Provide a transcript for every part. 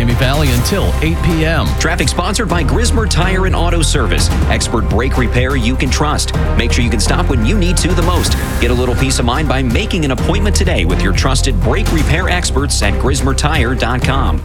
Miami Valley until 8 p.m. Traffic sponsored by Grismer Tire and Auto Service. Expert brake repair you can trust. Make sure you can stop when you need to the most. Get a little peace of mind by making an appointment today with your trusted brake repair experts at GrismerTire.com.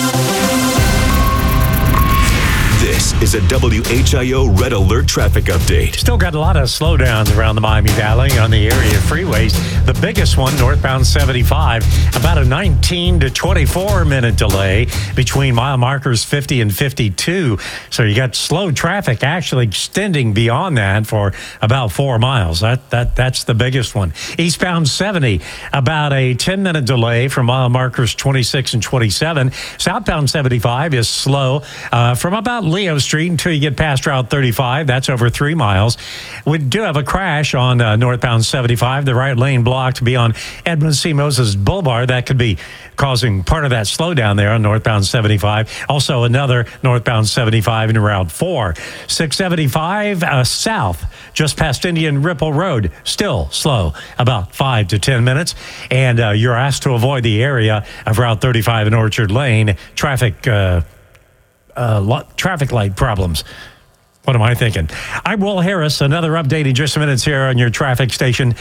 This is a WHIO Red Alert traffic update. Still got a lot of slowdowns around the Miami Valley on the area freeways. The biggest one, northbound 75, about a 19 to 24 minute delay between mile markers 50 and 52. So you got slow traffic actually extending beyond that for about 4 miles. That's the biggest one. Eastbound 70, about a 10-minute delay from mile markers 26 and 27. Southbound 75 is slow from about Leo Street until you get past Route 35. That's over 3 miles. We do have a crash on northbound 75. The right lane blocked beyond Edmund C. Moses Boulevard. That could be causing part of that slowdown there on northbound 75. Also another northbound 75 in Route 4. 675 south, just past Indian Ripple Road. Still slow, about 5 to 10 minutes. And you're asked to avoid the area of Route 35 and Orchard Lane. Traffic light problems. What am I thinking? I'm Will Harris. Another update in just minutes here on your traffic station,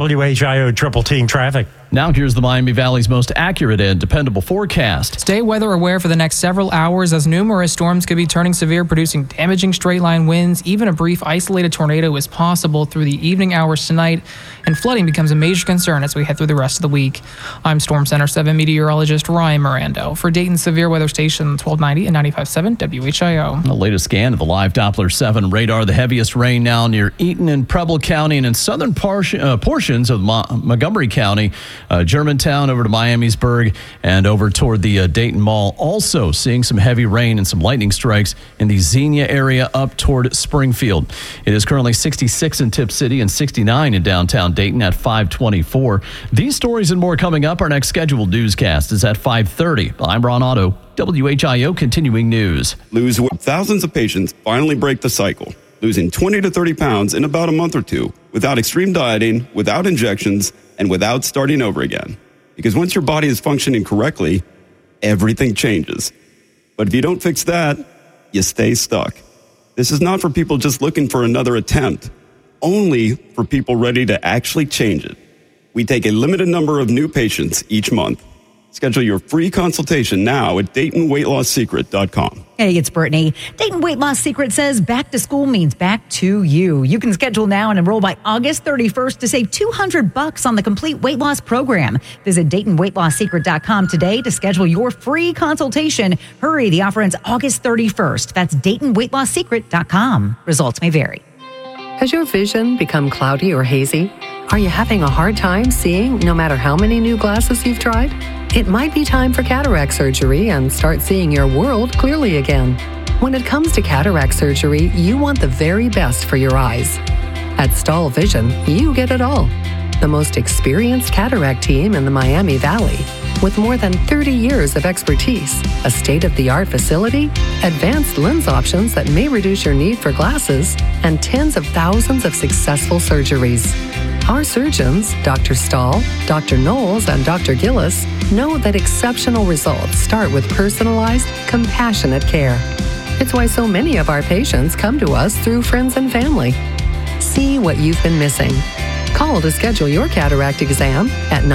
WHIO Triple Team Traffic. Now here's the Miami Valley's most accurate and dependable forecast. Stay weather aware for the next several hours as numerous storms could be turning severe, producing damaging straight-line winds. Even a brief isolated tornado is possible through the evening hours tonight, and flooding becomes a major concern as we head through the rest of the week. I'm Storm Center 7 meteorologist Ryan Mirando for Dayton Severe Weather Station 1290 and 95.7 WHIO. The latest scan of the live Doppler 7 radar, the heaviest rain now near Eaton and Preble County and in southern portions of Montgomery County. Germantown over to Miamisburg and over toward the Dayton Mall. Also seeing some heavy rain and some lightning strikes in the Xenia area up toward Springfield. It is currently 66 in Tip City and 69 in downtown Dayton at 524. These stories and more coming up. Our next scheduled newscast is at 5:30. I'm Ron Otto, WHIO Continuing News. Thousands of patients finally break the cycle, losing 20 to 30 pounds in about a month or two without extreme dieting, without injections, and without starting over again. Because once your body is functioning correctly, everything changes. But if you don't fix that, you stay stuck. This is not for people just looking for another attempt, only for people ready to actually change it. We take a limited number of new patients each month. Schedule your free consultation now at DaytonWeightLossSecret.com. Hey, it's Brittany. Dayton Weight Loss Secret says back to school means back to you. You can schedule now and enroll by August 31st to save $200 on the complete weight loss program. Visit DaytonWeightLossSecret.com today to schedule your free consultation. Hurry, the offer ends August 31st. That's DaytonWeightLossSecret.com. Results may vary. Has your vision become cloudy or hazy? Are you having a hard time seeing no matter how many new glasses you've tried? It might be time for cataract surgery and start seeing your world clearly again. When it comes to cataract surgery, you want the very best for your eyes. At Stahl Vision, you get it all. The most experienced cataract team in the Miami Valley, with more than 30 years of expertise, a state-of-the-art facility, advanced lens options that may reduce your need for glasses, and tens of thousands of successful surgeries. Our surgeons, Dr. Stahl, Dr. Knowles, and Dr. Gillis, know that exceptional results start with personalized, compassionate care. It's why so many of our patients come to us through friends and family. See what you've been missing. Call to schedule your cataract exam at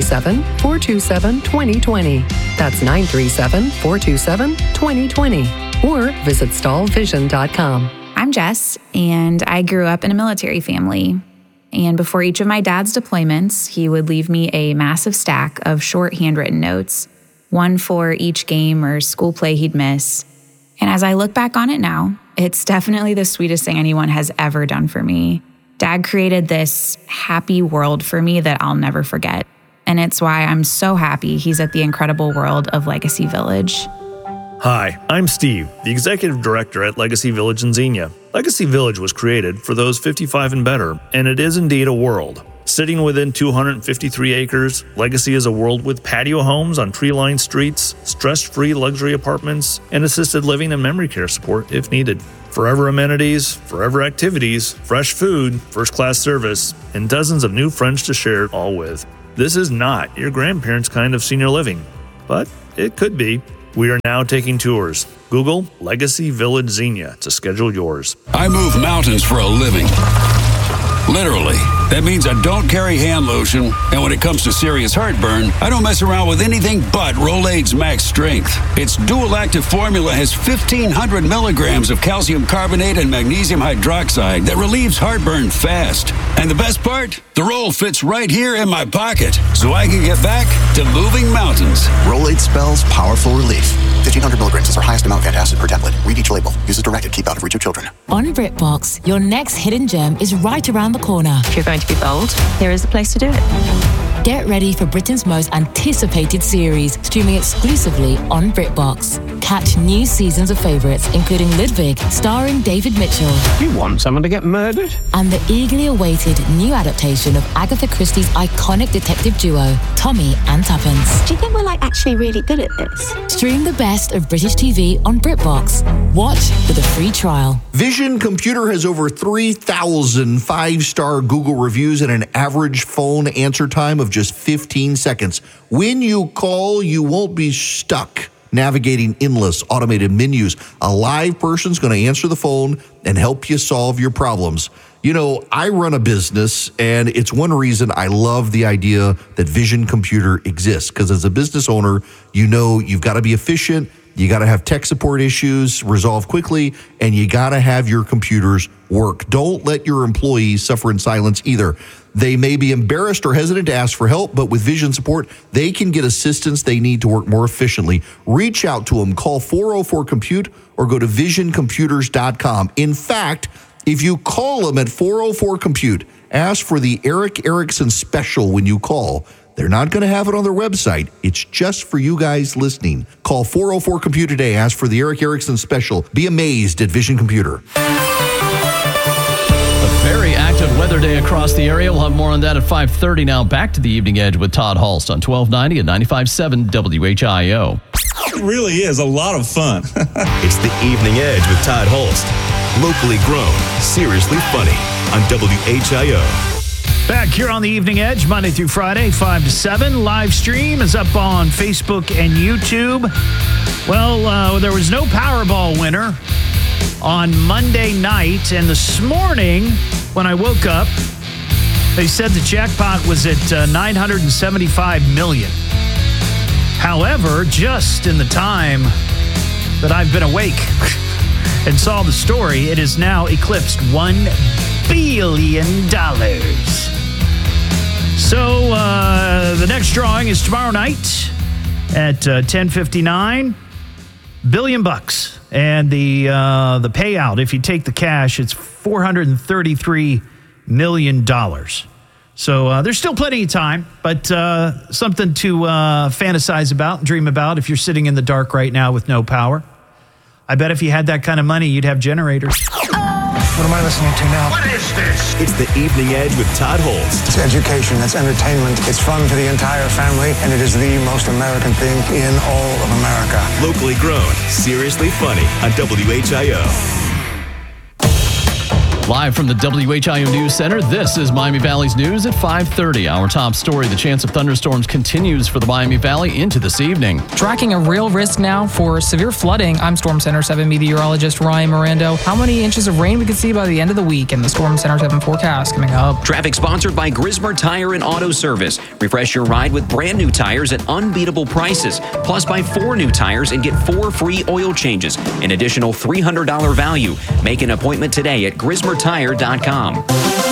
937-427-2020. That's 937-427-2020. Or visit StahlVision.com. I'm Jess, and I grew up in a military family. And before each of my dad's deployments, he would leave me a massive stack of short handwritten notes, one for each game or school play he'd miss. And as I look back on it now, it's definitely the sweetest thing anyone has ever done for me. Dad created this happy world for me that I'll never forget. And it's why I'm so happy he's at the incredible world of Legacy Village. Hi, I'm Steve, the Executive Director at Legacy Village in Xenia. Legacy Village was created for those 55 and better, and it is indeed a world. Sitting within 253 acres, Legacy is a world with patio homes on tree-lined streets, stress-free luxury apartments, and assisted living and memory care support if needed. Forever amenities, forever activities, fresh food, first-class service, and dozens of new friends to share it all with. This is not your grandparents' kind of senior living, but it could be. We are now taking tours. Google Legacy Village Xenia to schedule yours. I move mountains for a living. Literally. That means I don't carry hand lotion, and when it comes to serious heartburn, I don't mess around with anything but Rolaids Max Strength. Its dual-active formula has 1,500 milligrams of calcium carbonate and magnesium hydroxide that relieves heartburn fast. And the best part? The roll fits right here in my pocket, so I can get back to moving mountains. Rolaids spells powerful relief. 1,500 milligrams is our highest amount of antacid per tablet. Read each label. Use as directed. Keep out of reach of children. On BritBox, your next hidden gem is right around the corner. If you're going to be bold, here is the place to do it. Get ready for Britain's most anticipated series, streaming exclusively on BritBox. Catch new seasons of favourites, including Ludwig, starring David Mitchell. You want someone to get murdered? And the eagerly awaited new adaptation of Agatha Christie's iconic detective duo, Tommy and Tuppence. Do you think we're actually really good at this? Stream the best of British TV on BritBox. Watch with a free trial. Vision Computer has over 3,000 5-star Google reviews and an average phone answer time of just 15 seconds. When you call, you won't be stuck navigating endless automated menus. A live person's going to answer the phone and help you solve your problems. You know, I run a business, and it's one reason I love the idea that Vision Computer exists, because as a business owner, you know you've got to be efficient, you got to have tech support issues resolved quickly, and you got to have your computers work. Don't let your employees suffer in silence either. They may be embarrassed or hesitant to ask for help, but with Vision support, they can get assistance they need to work more efficiently. Reach out to them. Call 404-COMPUTE or go to visioncomputers.com. In fact, if you call them at 404-COMPUTE, ask for the Eric Erickson special when you call. They're not going to have it on their website. It's just for you guys listening. Call 404-COMPUTE today. Ask for the Eric Erickson special. Be amazed at Vision Computer. Very active weather day across the area. We'll have more on that at 5:30 now. Back to the Evening Edge with Todd Hulst on 1290 and 95.7 WHIO. It really is a lot of fun. It's the Evening Edge with Todd Hulst. Locally grown, seriously funny on WHIO. Back here on the Evening Edge, Monday through Friday, 5 to 7. Live stream is up on Facebook and YouTube. Well, there was no Powerball winner on Monday night, and this morning when I woke up, they said the jackpot was at $975 million. However, just in the time that I've been awake and saw the story, it has now eclipsed $1 billion. So the next drawing is tomorrow night at 10:59. $1 billion. And the payout, if you take the cash, it's $433 million. So there's still plenty of time, but something to fantasize about and dream about if you're sitting in the dark right now with no power. I bet if you had that kind of money, you'd have generators. What am I listening to now? What is this? It's the Evening Edge with Todd Hulst. It's education, it's entertainment, it's fun for the entire family, and it is the most American thing in all of America. Locally grown, seriously funny on WHIO. Live from the WHIO News Center, this is Miami Valley's news at 5:30. Our top story, the chance of thunderstorms continues for the Miami Valley into this evening. Tracking a real risk now for severe flooding. I'm Storm Center 7 meteorologist Ryan Mirando. How many inches of rain we could see by the end of the week in the Storm Center 7 forecast coming up. Traffic sponsored by Grismer Tire and Auto Service. Refresh your ride with brand new tires at unbeatable prices. Plus, buy 4 new tires and get 4 free oil changes. An additional $300 value. Make an appointment today at GrismerTire.com.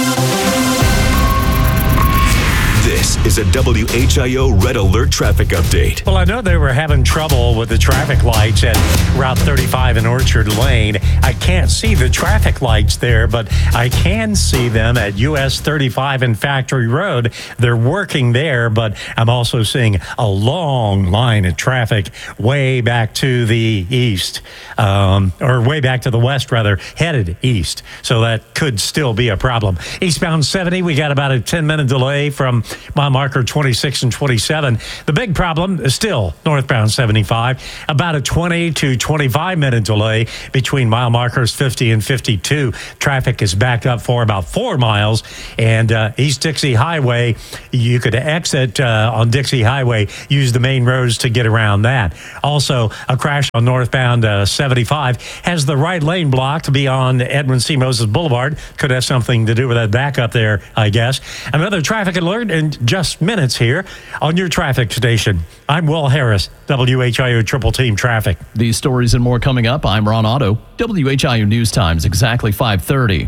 This is a WHIO Red Alert traffic update. Well, I know they were having trouble with the traffic lights at Route 35 in Orchard Lane. I can't see the traffic lights there, but I can see them at US 35 and Factory Road. They're working there, but I'm also seeing a long line of traffic way back to the east, or way back to the west, rather, headed east. So that could still be a problem. Eastbound 70, we got about a 10-minute delay from mile marker 26 and 27. The big problem is still northbound 75. About a 20 to 25-minute delay between mile markers 50 and 52. Traffic is backed up for about 4 miles. And East Dixie Highway, you could exit on Dixie Highway, use the main roads to get around that. Also, a crash on northbound 75 has the right lane blocked beyond Edwin C. Moses Boulevard. Could have something to do with that backup there, I guess. Another traffic alert in just minutes here on your traffic station. I'm Will Harris, WHIO Triple Team Traffic. These stories and more coming up. I'm Ron Otto. WHIO News Times, exactly 5:30.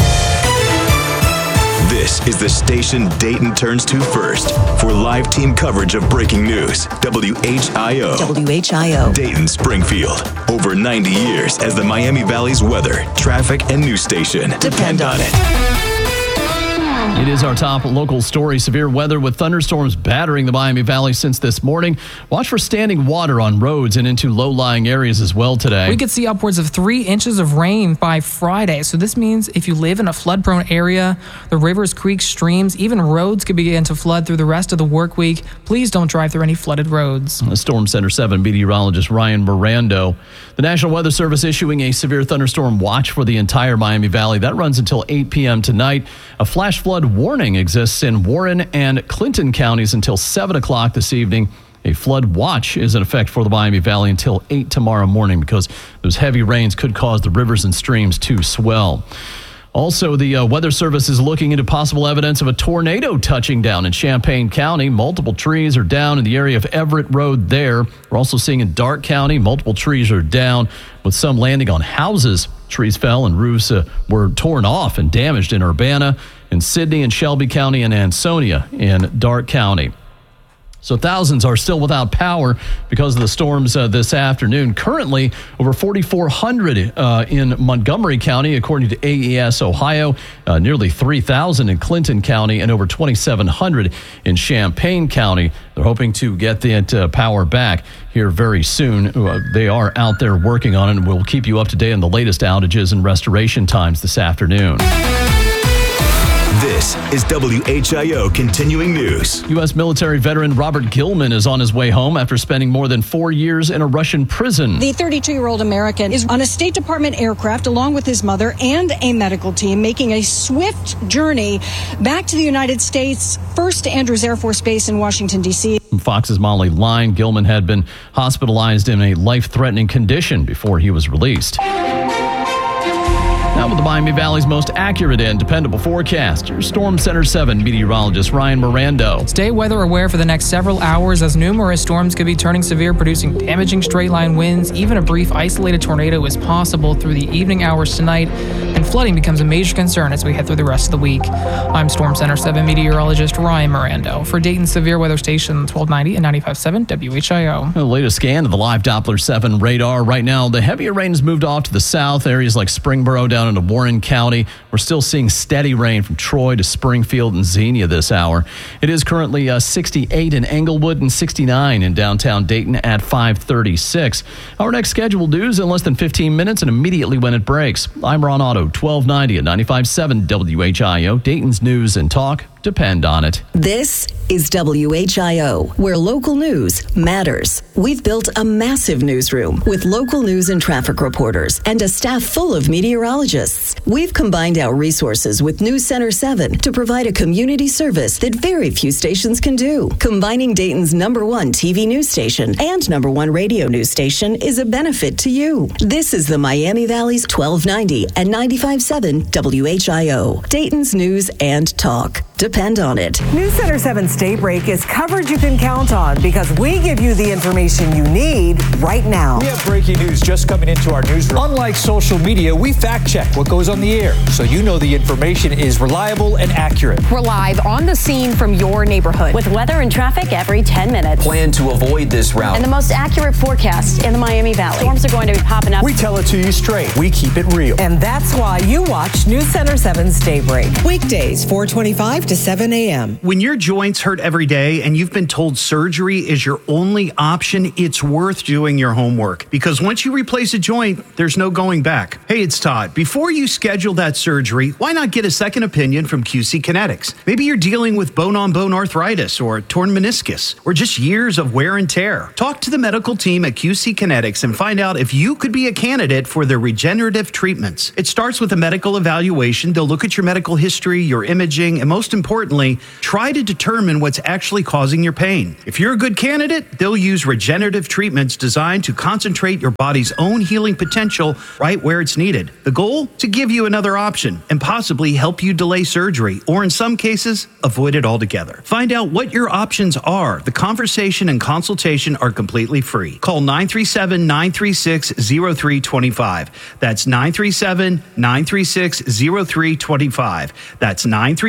This is the station Dayton turns to first for live team coverage of breaking news. WHIO. WHIO. Dayton, Springfield. Over 90 years as the Miami Valley's weather, traffic, and news station. Depend on it. It is our top local story. Severe weather with thunderstorms battering the Miami Valley since this morning. Watch for standing water on roads and into low-lying areas as well today. We could see upwards of 3 inches of rain by Friday. So this means if you live in a flood-prone area, the rivers, creeks, streams, even roads could begin to flood through the rest of the work week. Please don't drive through any flooded roads. Storm Center 7 meteorologist Ryan Mirando. The National Weather Service issuing a severe thunderstorm watch for the entire Miami Valley. That runs until 8 p.m. tonight. A flash flood warning exists in Warren and Clinton counties until 7 o'clock this evening. A flood watch is in effect for the Miami Valley until 8 tomorrow morning because those heavy rains could cause the rivers and streams to swell. Also, the Weather Service is looking into possible evidence of a tornado touching down in Champaign County. Multiple trees are down in the area of Everett Road there. We're also seeing in Darke County, multiple trees are down with some landing on houses. Trees fell and roofs were torn off and damaged in Urbana, in Sidney and Shelby County, and Ansonia in Darke County. So thousands are still without power because of the storms this afternoon. Currently, over 4,400 in Montgomery County, according to AES Ohio, nearly 3,000 in Clinton County, and over 2,700 in Champaign County. They're hoping to get that power back here very soon. They are out there working on it, and we'll keep you up to date on the latest outages and restoration times this afternoon. This is WHIO Continuing News. U.S. military veteran Robert Gilman is on his way home after spending more than 4 years in a Russian prison. The 32-year-old American is on a State Department aircraft along with his mother and a medical team, making a swift journey back to the United States, first to Andrews Air Force Base in Washington, D.C. Fox's Molly Line. Gilman had been hospitalized in a life-threatening condition before he was released. Now with the Miami Valley's most accurate and dependable forecast, your Storm Center 7 meteorologist Ryan Mirando. Stay weather aware for the next several hours as numerous storms could be turning severe, producing damaging straight-line winds. Even a brief isolated tornado is possible through the evening hours tonight, and flooding becomes a major concern as we head through the rest of the week. I'm Storm Center 7 meteorologist Ryan Mirando for Dayton Severe Weather Station 1290 and 95.7 WHIO. The latest scan of the live Doppler 7 radar. Right now, the heavier rain has moved off to the south, areas like Springboro down into Warren County. We're still seeing steady rain from Troy to Springfield and Xenia this hour. It is currently 68 in Englewood and 69 in downtown Dayton at 5:36. Our next scheduled news in less than 15 minutes and immediately when it breaks. I'm Ron Otto, 1290 at 95.7 WHIO. Dayton's news and talk depend on it. This is WHIO, where local news matters. We've built a massive newsroom with local news and traffic reporters and a staff full of meteorologists. We've combined our resources with News Center 7 to provide a community service that very few stations can do. Combining Dayton's #1 TV news station and #1 radio news station is a benefit to you. This is the Miami Valley's 1290 and 95.7 WHIO, Dayton's news and talk. Depend on it. News Center 7's Daybreak is coverage you can count on because we give you the information you need right now. We have breaking news just coming into our newsroom. Unlike social media, we fact check what goes on the air so you know the information is reliable and accurate. We're live on the scene from your neighborhood with weather and traffic every 10 minutes. Plan to avoid this route. And the most accurate forecast in the Miami Valley. Storms are going to be popping up. We tell it to you straight. We keep it real. And that's why you watch News Center 7's Daybreak. Weekdays, 425 to 7 a.m. When your joints hurt every day and you've been told surgery is your only option, it's worth doing your homework. Because once you replace a joint, there's no going back. Hey, it's Todd. Before you schedule that surgery, why not get a second opinion from QC Kinetics? Maybe you're dealing with bone-on-bone arthritis or torn meniscus or just years of wear and tear. Talk to the medical team at QC Kinetics and find out if you could be a candidate for their regenerative treatments. It starts with a medical evaluation. They'll look at your medical history, your imaging, and most importantly, try to determine what's actually causing your pain. If you're a good candidate, they'll use regenerative treatments designed to concentrate your body's own healing potential right where it's needed. The goal? To give you another option and possibly help you delay surgery, or in some cases, avoid it altogether. Find out what your options are. The conversation and consultation are completely free. Call 937-936-0325. That's 937-936-0325. That's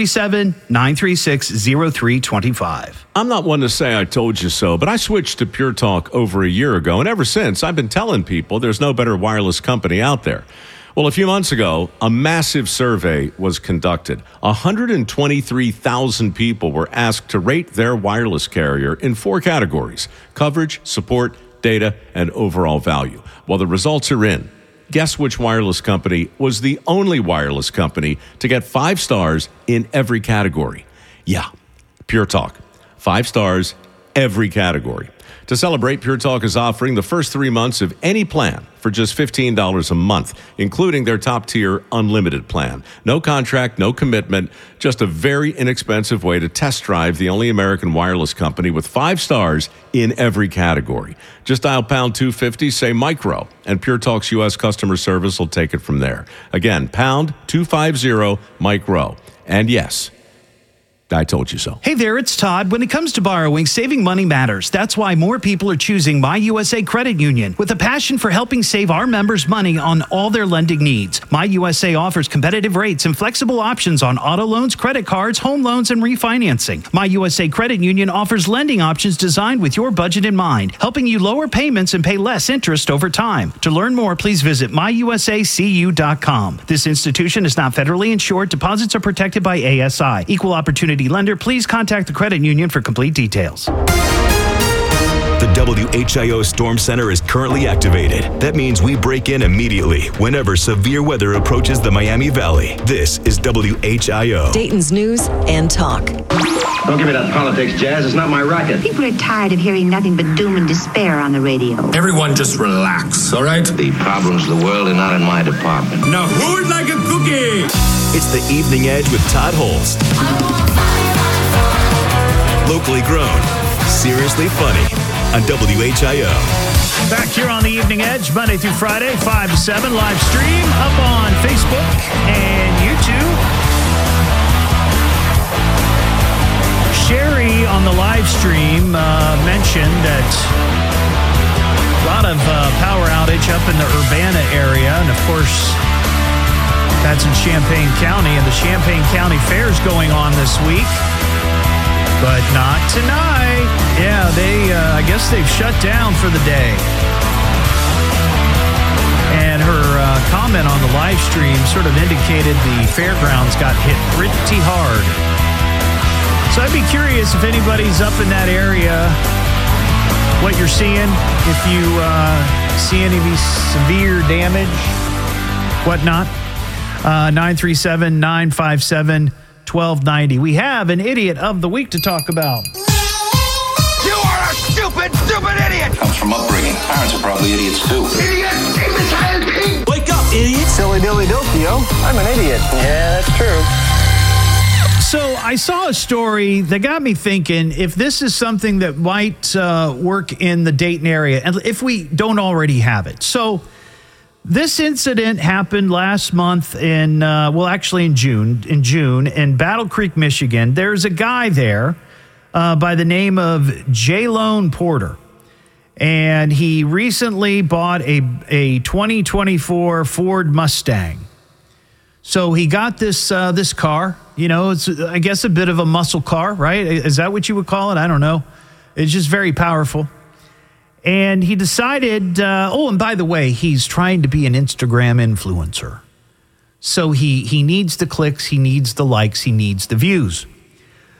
937-936-0325. I'm not one to say I told you so, but I switched to Pure Talk over a year ago, and ever since, I've been telling people there's no better wireless company out there. Well, a few months ago, a massive survey was conducted. 123,000 people were asked to rate their wireless carrier in 4 categories: coverage, support, data, and overall value. Well, the results are in. Guess which wireless company was the only wireless company to get 5 stars in every category? Yeah, Pure Talk. 5 stars, every category. To celebrate, Pure Talk is offering the first 3 months of any plan for just $15 a month, including their top-tier unlimited plan. No contract, no commitment, just a very inexpensive way to test drive the only American wireless company with 5 stars in every category. Just dial pound 250, say micro, and Pure Talk's U.S. customer service will take it from there. Again, pound 250 micro. And yes, I told you so. Hey there, it's Todd. When it comes to borrowing, saving money matters. That's why more people are choosing My USA Credit Union with a passion for helping save our members money on all their lending needs. My USA offers competitive rates and flexible options on auto loans, credit cards, home loans, and refinancing. My USA Credit Union offers lending options designed with your budget in mind, helping you lower payments and pay less interest over time. To learn more, please visit myusacu.com. This institution is not federally insured. Deposits are protected by ASI. Equal opportunity lender. Please contact the credit union for complete details. The WHIO Storm Center is currently activated. That means we break in immediately whenever severe weather approaches the Miami Valley. This is WHIO. Dayton's news and talk. Don't give me that politics, Jazz. It's not my racket. People are tired of hearing nothing but doom and despair on the radio. Everyone just relax, all right? The problems of the world are not in my department. Now, who would like a cookie? It's the Evening Edge with Todd Holst. Locally grown, seriously funny on WHIO. Back here on the Evening Edge, Monday through Friday, 5 to 7, live stream up on Facebook and YouTube. Sherry on the live stream mentioned that a lot of power outage up in the Urbana area, and of course, that's in Champaign County, and the Champaign County Fair's going on this week. But not tonight. Yeah, I guess they've shut down for the day. And her comment on the live stream sort of indicated the fairgrounds got hit pretty hard. So I'd be curious if anybody's up in that area, what you're seeing, if you see any severe damage, whatnot. 937-957-1290. We have an idiot of the week to talk about. You are a stupid, stupid idiot! Comes from upbringing. Parents are probably idiots too. Idiot! Imbecile pig! Wake up, idiot! Silly dilly dilly-o. I'm an idiot. Yeah, that's true. So I saw a story that got me thinking if this is something that might work in the Dayton area, and if we don't already have it. So this incident happened last month in June in Battle Creek, Michigan. There's a guy there by the name of Jalone Porter. And he recently bought a 2024 Ford Mustang. So he got this car. You know, it's, I guess, a bit of a muscle car, right? Is that what you would call it? I don't know. It's just very powerful. And he decided, and by the way, he's trying to be an Instagram influencer. So he needs the clicks, he needs the likes, he needs the views.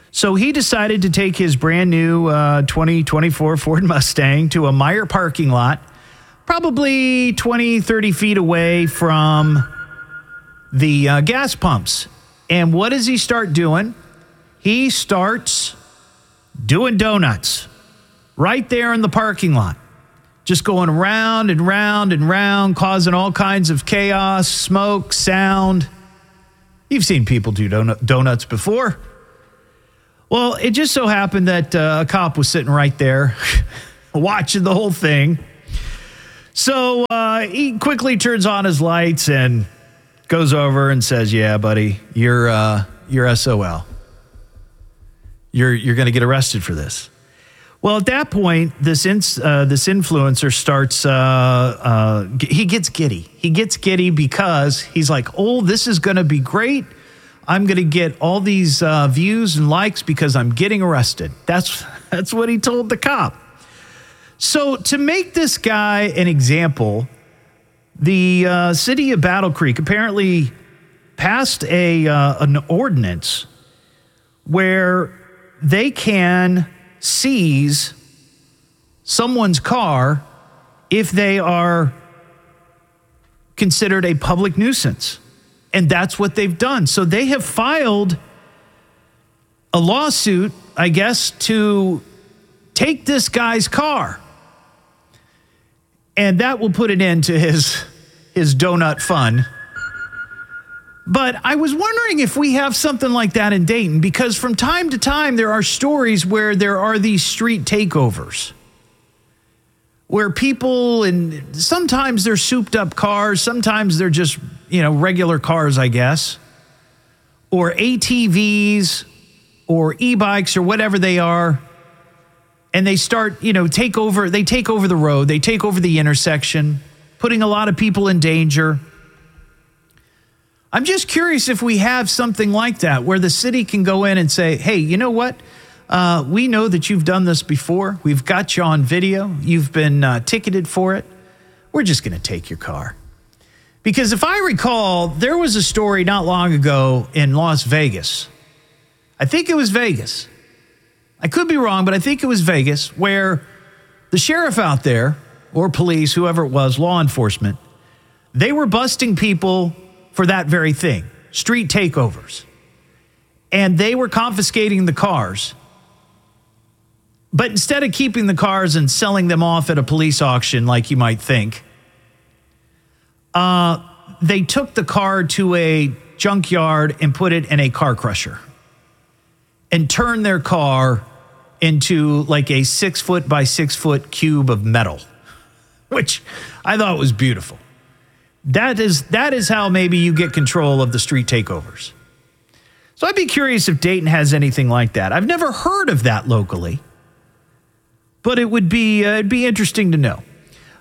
So he decided to take his brand new 2024 Ford Mustang to a Meijer parking lot, probably 20, 30 feet away from the gas pumps. And what does he start doing? He starts doing donuts right there in the parking lot. Just going round and round and round, causing all kinds of chaos, smoke, sound. You've seen people do donuts before. Well, it just so happened that a cop was sitting right there watching the whole thing. So he quickly turns on his lights and goes over and says, "Yeah, buddy, you're SOL. You're going to get arrested for this." Well, at that point, this influencer starts. He gets giddy. He gets giddy because he's like, "Oh, this is going to be great. I'm going to get all these views and likes because I'm getting arrested." That's what he told the cop. So to make this guy an example, the city of Battle Creek apparently passed an ordinance where they can seize someone's car if they are considered a public nuisance. And that's what they've done. So they have filed a lawsuit, I guess, to take this guy's car. And that will put an end to his donut fun. But I was wondering if we have something like that in Dayton, because from time to time there are stories where there are these street takeovers where people, and sometimes they're souped up cars, sometimes they're just, regular cars, I guess, or ATVs or e-bikes or whatever they are. And they start, take over the road, they take over the intersection, putting a lot of people in danger. I'm just curious if we have something like that where the city can go in and say, "Hey, you know what? We know that you've done this before. We've got you on video. You've been ticketed for it. We're just going to take your car." Because if I recall, there was a story not long ago in Las Vegas. I think it was Vegas. I could be wrong, but I think it was Vegas, where the sheriff out there, or police, whoever it was, law enforcement, they were busting people for that very thing, street takeovers. And they were confiscating the cars. But instead of keeping the cars and selling them off at a police auction like you might think, they took the car to a junkyard and put it in a car crusher and turned their car into like a 6 foot by 6 foot cube of metal, which I thought was beautiful. That is how maybe you get control of the street takeovers. So I'd be curious if Dayton has anything like that. I've never heard of that locally, but it would be it'd be interesting to know.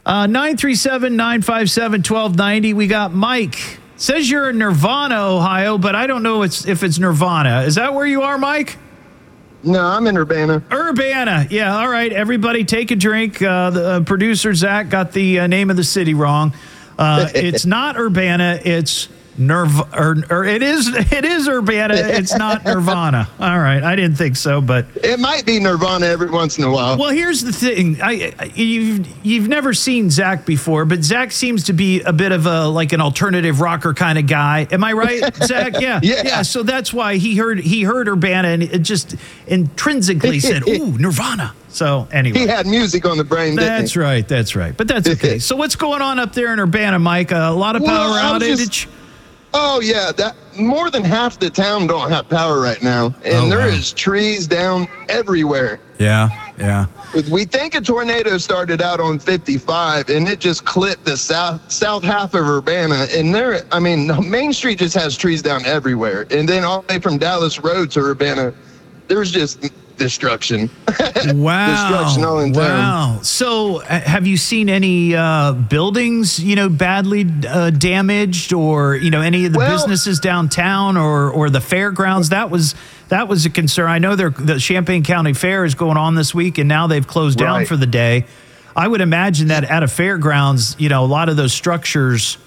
937-957-1290. We got Mike. Says you're in Nirvana, Ohio, but I don't know if it's Nirvana. Is that where you are, Mike? No, I'm in Urbana. Urbana. Yeah, all right. Everybody take a drink. The producer, Zach, got the name of the city wrong. It's not Urbana. It's it is Urbana. It's not Nirvana. All right. I didn't think so, but it might be Nirvana every once in a while. Well, here's the thing. You've never seen Zach before, but Zach seems to be a bit of an alternative rocker kind of guy. Am I right, Zach? Yeah. Yeah. So that's why he heard Urbana and it just intrinsically said, "Ooh, Nirvana." So anyway, he had music on the brain. That's right. That's right. But that's okay. So what's going on up there in Urbana, Mike? A lot of power outage. Oh, yeah. More than half the town don't have power right now. And there is trees down everywhere. Yeah. We think a tornado started out on 55, and it just clipped the south half of Urbana. And Main Street just has trees down everywhere. And then all the way from Dallas Road to Urbana, there's just destruction. Wow. Destruction all in town. Wow. So have you seen any buildings, badly damaged, or, any of the businesses downtown or the fairgrounds? That was a concern. I know the Champaign County Fair is going on this week, and now they've closed down for the day. I would imagine that at a fairgrounds, a lot of those structures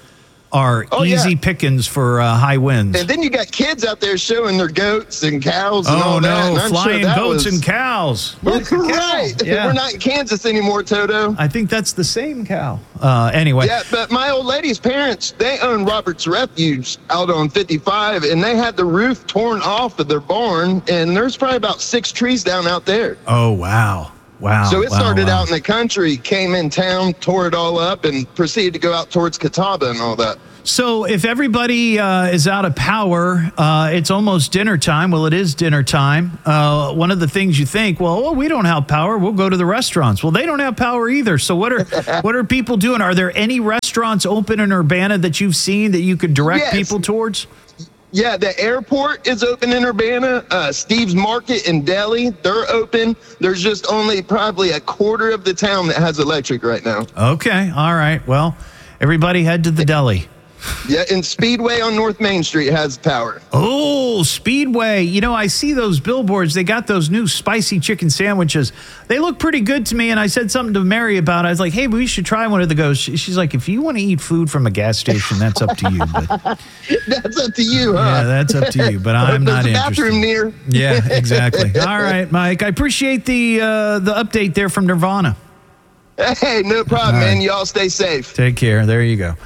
are easy pickings for high winds. And then you got kids out there showing their goats and cows and all that. Oh, And no, I'm flying sure that goats was... and cows. Right. Yeah. We're not in Kansas anymore, Toto. I think that's the same cow. Anyway. Yeah, but my old lady's parents, they own Robert's Refuge out on 55, and they had the roof torn off of their barn, and there's probably about 6 trees down out there. Oh, wow. Wow. So it started out in the country, came in town, tore it all up, and proceeded to go out towards Catawba and all that. So if everybody is out of power, it's almost dinner time. Well, it is dinner time. One of the things you think, well, we don't have power. We'll go to the restaurants. Well, they don't have power either. So what are people doing? Are there any restaurants open in Urbana that you've seen that you could direct people towards? Yeah, the airport is open in Urbana. Steve's Market in Delhi, they're open. There's just only probably a quarter of the town that has electric right now. Okay, all right. Well, everybody head to the deli. Yeah, and Speedway on North Main Street has power. Oh, Speedway. You know, I see those billboards. They got those new spicy chicken sandwiches. They look pretty good to me, and I said something to Mary about it. I was like, hey, we should try one of those. She's like, if you want to eat food from a gas station, that's up to you. But that's up to you, huh? Yeah, that's up to you, but I'm not There's a interested. bathroom near. Yeah, exactly. All right, Mike. I appreciate the update there from Nirvana. Hey, no problem, man. Y'all stay safe. Take care. There you go.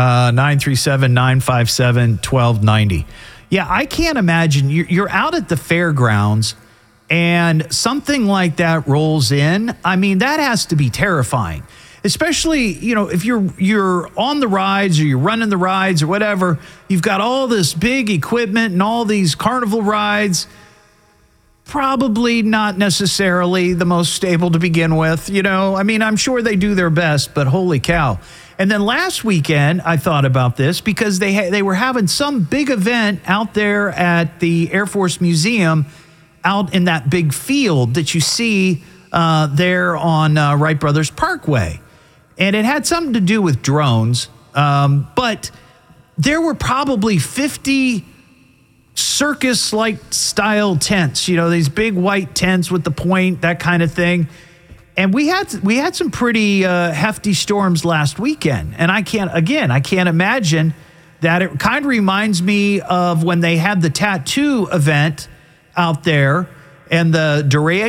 937-957-1290. Yeah, I can't imagine you're out at the fairgrounds and something like that rolls in. I mean, that has to be terrifying, especially, you know, if you're on the rides or you're running the rides or whatever. You've got all this big equipment and all these carnival rides. Probably not necessarily the most stable to begin with. You know, I mean, I'm sure they do their best, but holy cow. And then last weekend, I thought about this because they were having some big event out there at the Air Force Museum out in that big field that you see there on Wright Brothers Parkway. And it had something to do with drones, but there were probably 50 circus-like style tents, you know, these big white tents with the point, that kind of thing. And we had some pretty hefty storms last weekend. And I can't imagine that. It kind of reminds me of when they had the tattoo event out there and the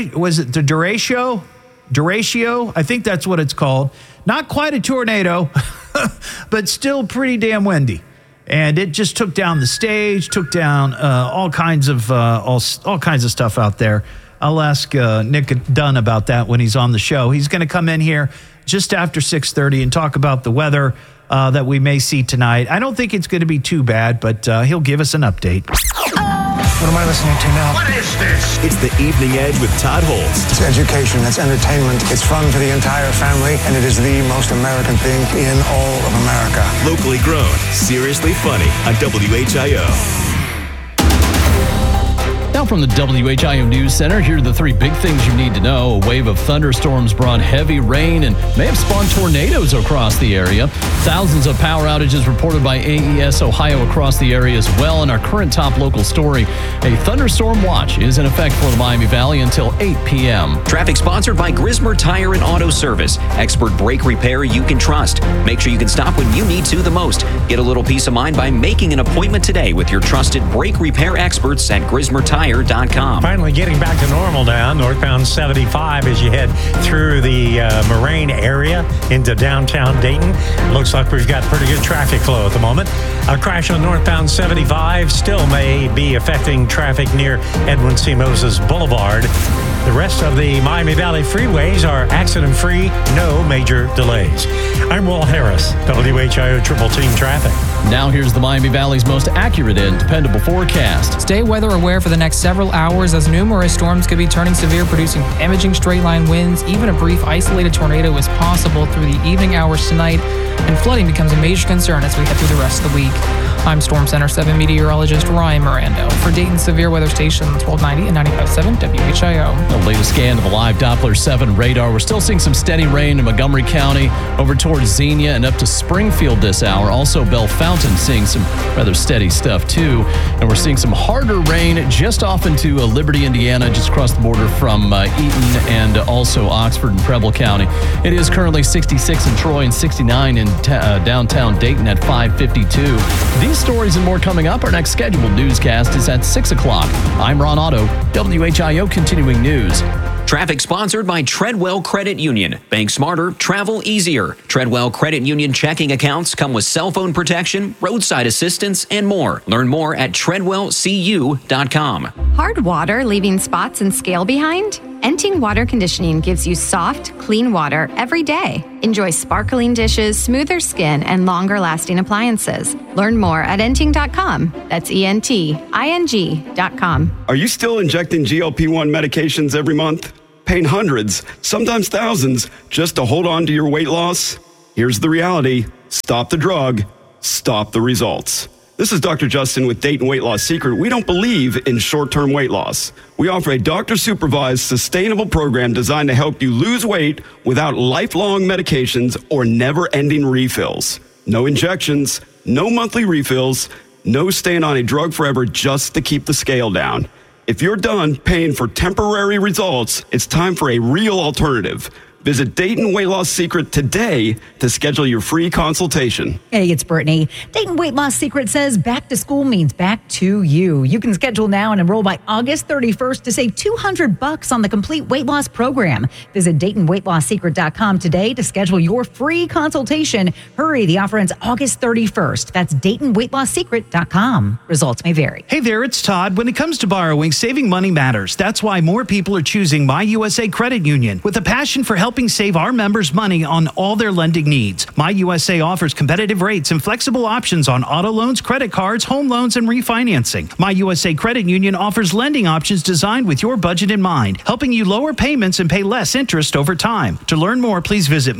Duratio? I think that's what it's called. Not quite a tornado, but still pretty damn windy. And it just took down the stage, took down all kinds of stuff out there. I'll ask Nick Dunn about that when he's on the show. He's going to come in here just after 6:30 and talk about the weather that we may see tonight. I don't think it's going to be too bad, but he'll give us an update. What am I listening to now? What is this? It's the Evening Edge with Todd Holst. It's education, it's entertainment, it's fun for the entire family, and it is the most American thing in all of America. Locally grown, seriously funny on WHIO. Now from the WHIO News Center, here are the 3 big things you need to know. A wave of thunderstorms brought heavy rain and may have spawned tornadoes across the area. Thousands of power outages reported by AES Ohio across the area as well. In our current top local story, a thunderstorm watch is in effect for the Miami Valley until 8 p.m. Traffic sponsored by Grismer Tire and Auto Service. Expert brake repair you can trust. Make sure you can stop when you need to the most. Get a little peace of mind by making an appointment today with your trusted brake repair experts at GrismerTire.com. Finally getting back to normal now, northbound 75 as you head through the Moraine area into downtown Dayton. Looks like we've got pretty good traffic flow at the moment. A crash on northbound 75 still may be affecting traffic near Edwin C. Moses Boulevard. The rest of the Miami Valley freeways are accident-free, no major delays. I'm Will Harris, WHIO Triple Team Traffic. Now here's the Miami Valley's most accurate and dependable forecast. Stay weather aware for the next several hours as numerous storms could be turning severe, producing damaging straight-line winds. Even a brief isolated tornado is possible through the evening hours tonight, and flooding becomes a major concern as we head through the rest of the week. I'm Storm Center 7 meteorologist Ryan Mirando for Dayton Severe Weather Station 1290 and 95.7 WHIO. The latest scan of the live Doppler 7 radar. We're still seeing some steady rain in Montgomery County over towards Xenia and up to Springfield this hour. Also, Bell Fountain seeing some rather steady stuff too. And we're seeing some harder rain just off into Liberty, Indiana, just across the border from Eaton and also Oxford and Preble County. It is currently 66 in Troy and 69 in downtown Dayton at 5:52. These stories and more coming up. Our next scheduled newscast is at 6 o'clock. I'm Ron Otto, WHIO Continuing News. Traffic sponsored by Treadwell Credit Union. Bank smarter, travel easier. Treadwell Credit Union checking accounts come with cell phone protection, roadside assistance, and more. Learn more at treadwellcu.com. Hard water leaving spots and scale behind? Enting Water Conditioning gives you soft, clean water every day. Enjoy sparkling dishes, smoother skin, and longer-lasting appliances. Learn more at enting.com. That's ENTING.com. Are you still injecting GLP-1 medications every month? Paying hundreds, sometimes thousands, just to hold on to your weight loss? Here's the reality. Stop the drug. Stop the results. This is Dr. Justin with Dayton Weight Loss Secret. We don't believe in short-term weight loss. We offer a doctor-supervised, sustainable program designed to help you lose weight without lifelong medications or never-ending refills. No injections, no monthly refills, no staying on a drug forever just to keep the scale down. If you're done paying for temporary results, it's time for a real alternative. Visit Dayton Weight Loss Secret today to schedule your free consultation. Hey, it's Brittany. Dayton Weight Loss Secret says back to school means back to you. You can schedule now and enroll by August 31st to save $200 on the complete weight loss program. Visit DaytonWeightLossSecret.com today to schedule your free consultation. Hurry, the offer ends August 31st. That's DaytonWeightLossSecret.com. Results may vary. Hey there, it's Todd. When it comes to borrowing, saving money matters. That's why more people are choosing My USA Credit Union with a passion for helping save our members money on all their lending needs. My USA offers competitive rates and flexible options on auto loans, credit cards, home loans, and refinancing. My USA Credit Union offers lending options designed with your budget in mind, helping you lower payments and pay less interest over time. To learn more, please visit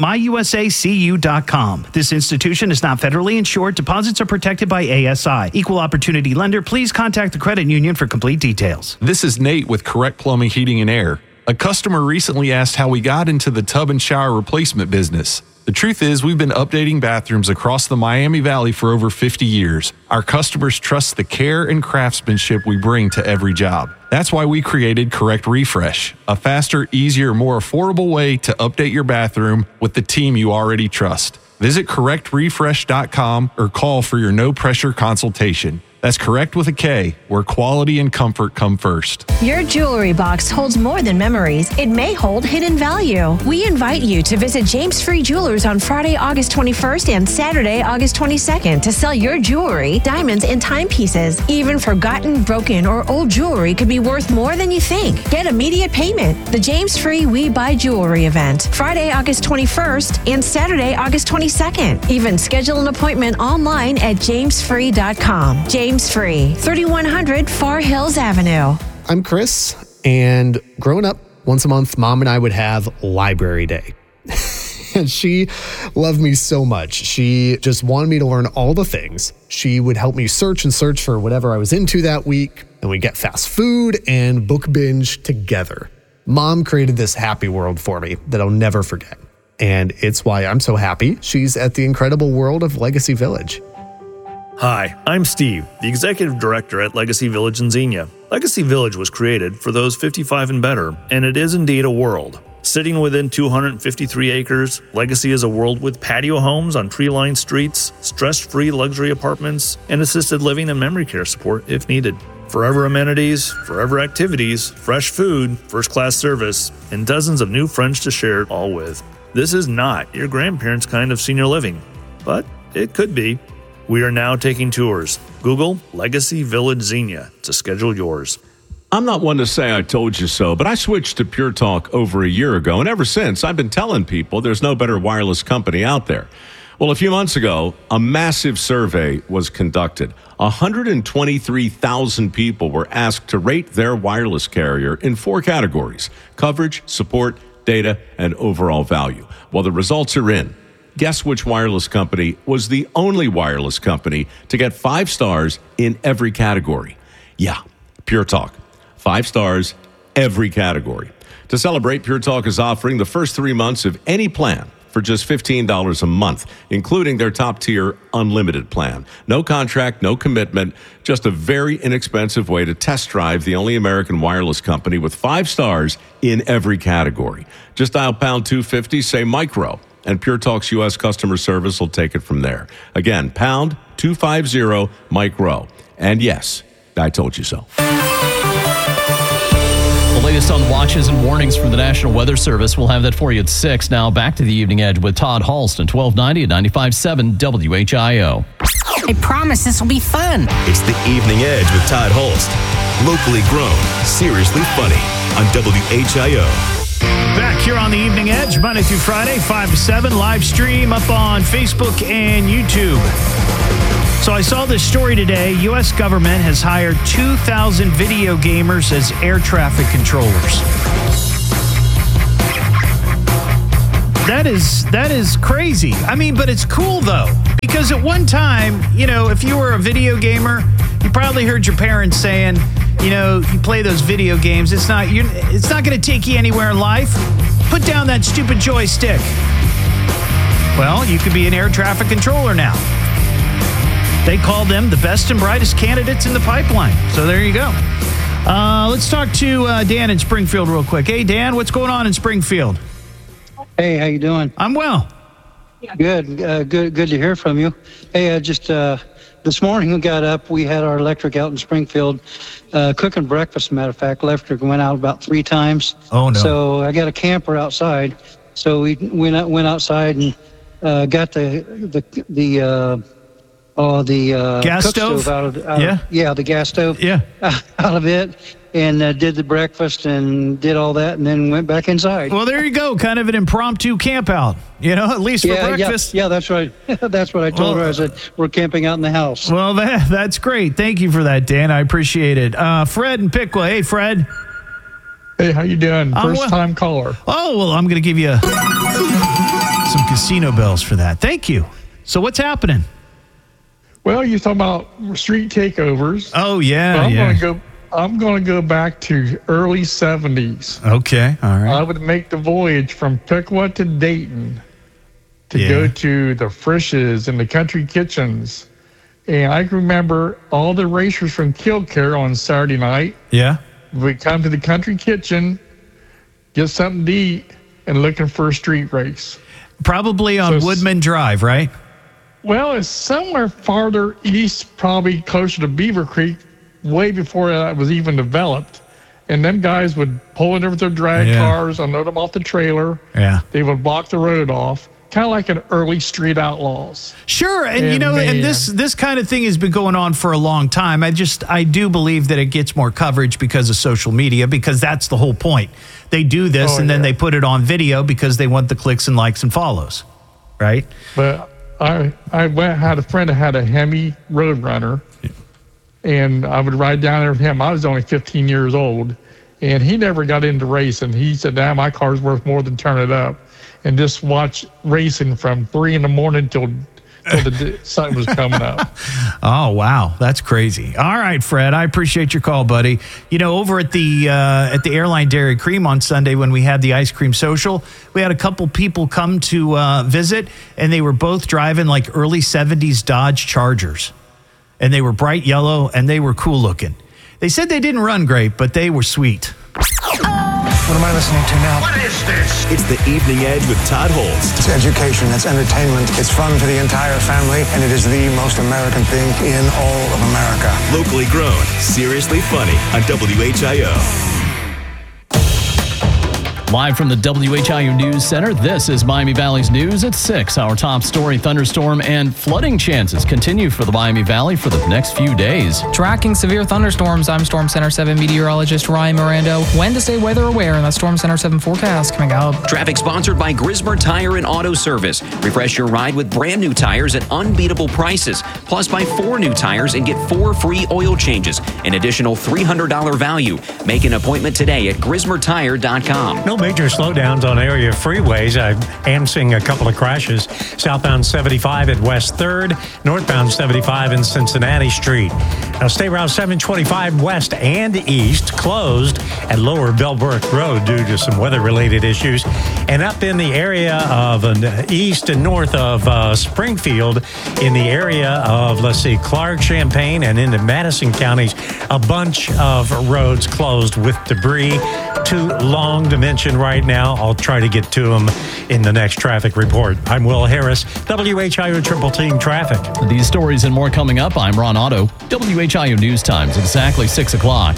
myusacu.com. This institution is not federally insured. Deposits are protected by ASI. Equal opportunity lender. Please contact the credit union for complete details. This is Nate with Correct Plumbing, Heating, and Air. A customer recently asked how we got into the tub and shower replacement business. The truth is, we've been updating bathrooms across the Miami Valley for over 50 years. Our customers trust the care and craftsmanship we bring to every job. That's why we created Correct Refresh, a faster, easier, more affordable way to update your bathroom with the team you already trust. Visit correctrefresh.com or call for your no-pressure consultation. That's Correct with a K, where quality and comfort come first. Your jewelry box holds more than memories. It may hold hidden value. We invite you to visit James Free Jewelers on Friday, August 21st and Saturday, August 22nd to sell your jewelry, diamonds, and timepieces. Even forgotten, broken, or old jewelry could be worth more than you think. Get immediate payment. The James Free We Buy Jewelry event, Friday, August 21st and Saturday, August 22nd. Even schedule an appointment online at jamesfree.com. James Free, 3100 Far Hills Avenue. I'm Chris, and growing up, once a month, Mom and I would have library day. And she loved me so much. She just wanted me to learn all the things. She would help me search for whatever I was into that week, and we'd get fast food and book binge together. Mom created this happy world for me that I'll never forget. And it's why I'm so happy she's at the incredible world of Legacy Village. Hi, I'm Steve, the Executive Director at Legacy Village in Xenia. Legacy Village was created for those 55 and better, and it is indeed a world. Sitting within 253 acres, Legacy is a world with patio homes on tree-lined streets, stress-free luxury apartments, and assisted living and memory care support if needed. Forever amenities, forever activities, fresh food, first-class service, and dozens of new friends to share it all with. This is not your grandparents' kind of senior living, but it could be. We are now taking tours. Google Legacy Village Xenia to schedule yours. I'm not one to say I told you so, but I switched to Pure Talk over a year ago, and ever since, I've been telling people there's no better wireless company out there. Well, a few months ago, a massive survey was conducted. 123,000 people were asked to rate their wireless carrier in 4 categories: coverage, support, data, and overall value. Well, the results are in. guess which wireless company was the only wireless company to get 5 stars in every category? Yeah, Pure Talk. 5 stars, every category. To celebrate, Pure Talk is offering the first 3 months of any plan for just $15 a month, including their top-tier unlimited plan. No contract, no commitment, just a very inexpensive way to test drive the only American wireless company with 5 stars in every category. Just dial pound 250, say micro, and Pure Talk's U.S. customer service will take it from there. Again, pound 250 micro. And yes, I told you so. The latest on watches and warnings from the National Weather Service. We'll have that for you at 6. Now back to the Evening Edge with Todd Halst on 1290 at 95.7 WHIO. I promise this will be fun. It's the Evening Edge with Todd Holst. Locally grown, seriously funny on WHIO. Back here on the Evening Edge, Monday through Friday, 5 to 7, live stream up on Facebook and YouTube. So I saw this story today. U.S. government has hired 2,000 video gamers as air traffic controllers. That is crazy. I mean, but it's cool, though, because at one time, you know, if you were a video gamer, you probably heard your parents saying, you know, you play those video games, it's not going to take you anywhere in life. Put down that stupid joystick. Well, you could be an air traffic controller now. They call them the best and brightest candidates in the pipeline. So there you go. Let's talk to Dan in Springfield real quick. Hey, Dan, what's going on in Springfield? Hey, how you doing? I'm well. Good. Good to hear from you. Hey, just this morning we got up. We had our electric out in Springfield cooking breakfast. As a matter of fact, electric went out about 3 times. Oh, no. So I got a camper outside. So we went outside and got the gas cook stove out of the gas stove out of it, and did the breakfast and did all that, and then went back inside. Well, there you go, kind of an impromptu camp out, you know, at least for breakfast. Yeah, that's right. That's what I told her. I said, we're camping out in the house. Well, that's great. Thank you for that, Dan. I appreciate it. Fred and Piqua. Hey, Fred. Hey, how you doing? First-time caller. Oh, well, I'm going to give you some casino bells for that. Thank you. So what's happening? Well, you're talking about street takeovers. Oh, yeah, I'm going to go back to early 70s. Okay, all right. I would make the voyage from Piqua to Dayton to go to the Frisch's and the Country Kitchens. And I can remember all the racers from Killcare on Saturday night. Yeah. We'd come to the Country Kitchen, get something to eat, and looking for a street race. Probably on Woodman Drive, right? Well, it's somewhere farther east, probably closer to Beaver Creek, way before that was even developed. And them guys would pull in with their drag cars, unload them off the trailer. Yeah. They would block the road off, kind of like an early Street Outlaws. Sure, and you know, and this kind of thing has been going on for a long time. I do believe that it gets more coverage because of social media, because that's the whole point. They do this, and then they put it on video because they want the clicks and likes and follows, right? But I had a friend that had a Hemi Roadrunner, and I would ride down there with him. I was only 15 years old, and he never got into racing. He said, "Damn, my car's worth more than turn it up," and just watch racing from 3 in the morning till the sun was coming up. Oh, wow. That's crazy. All right, Fred, I appreciate your call, buddy. You know, over at the Airline Dairy Cream on Sunday when we had the ice cream social, we had a couple people come to visit, and they were both driving like early 70s Dodge Chargers. And they were bright yellow, and they were cool looking. They said they didn't run great, but they were sweet. What am I listening to now? What is this? It's the Evening Edge with Todd Holst. It's education, it's entertainment, it's fun for the entire family, and it is the most American thing in all of America. Locally grown, seriously funny on WHIO. Live from the WHIO News Center, this is Miami Valley's news at 6. Our top story, thunderstorm and flooding chances continue for the Miami Valley for the next few days. Tracking severe thunderstorms, I'm Storm Center 7 meteorologist Ryan Mirando. When to stay weather aware in the Storm Center 7 forecast coming up. Traffic sponsored by Grismer Tire and Auto Service. Refresh your ride with brand new tires at unbeatable prices. Plus, buy 4 new tires and get 4 free oil changes. An additional $300 value. Make an appointment today at GrismerTire.com. No Major slowdowns on area freeways. I am seeing a couple of crashes. Southbound 75 at West 3rd, northbound 75 in Cincinnati Street. Now, State Route 725 west and east closed at Lower Bellbrook Road due to some weather-related issues. And up in the area of east and north of Springfield, in the area of, Clark, Champaign, and into Madison counties, a bunch of roads closed with debris. Too long to mention right now. I'll try to get to them in the next traffic report. I'm Will Harris, WHIO Triple Team Traffic. These stories and more coming up. I'm Ron Otto, WHIO News Times, exactly 6 o'clock.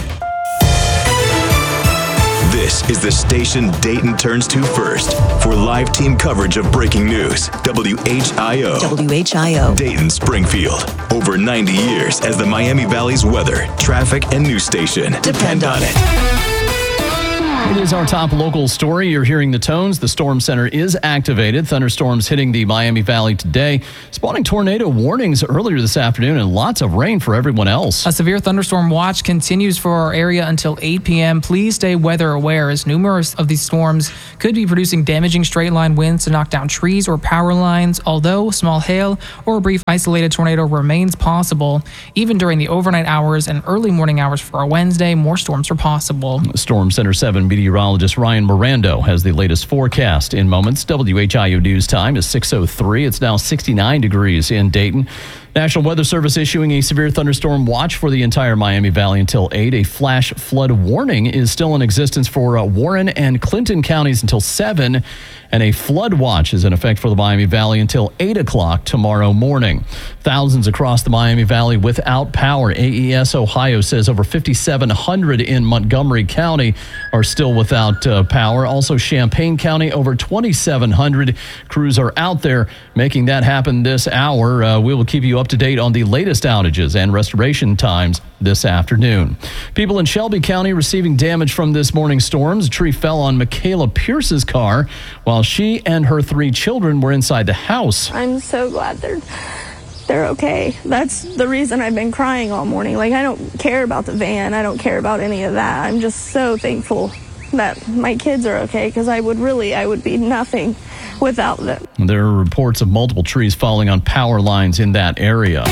This is the station Dayton turns to first for live team coverage of breaking news. WHIO. WHIO. Dayton, Springfield. Over 90 years as the Miami Valley's weather, traffic, and news station. Depend on it. It is our top local story. You're hearing the tones. The Storm Center is activated. Thunderstorms hitting the Miami Valley today, spawning tornado warnings earlier this afternoon and lots of rain for everyone else. A severe thunderstorm watch continues for our area until 8 p.m. Please stay weather aware as numerous of these storms could be producing damaging straight line winds to knock down trees or power lines, although small hail or a brief isolated tornado remains possible. Even during the overnight hours and early morning hours for a Wednesday, more storms are possible. Storm Center 7 meteorologist Ryan Mirando has the latest forecast in moments. WHIO News Time is 6:03. It's now 69 degrees in Dayton. National Weather Service issuing a severe thunderstorm watch for the entire Miami Valley until 8. A flash flood warning is still in existence for Warren and Clinton counties until 7. And a flood watch is in effect for the Miami Valley until 8 o'clock tomorrow morning. Thousands across the Miami Valley without power. AES Ohio says over 5,700 in Montgomery County are still without power. Also, Champaign County, over 2,700 crews are out there making that happen this hour. We will keep you up to date on the latest outages and restoration times this afternoon. People in Shelby County receiving damage from this morning's storms. A tree fell on Michaela Pierce's car while she and her 3 children were inside the house. I'm so glad they're okay. That's the reason I've been crying all morning. I don't care about the van. I don't care about any of that. I'm just so thankful that my kids are okay because I would be nothing without them. There are reports of multiple trees falling on power lines in that area.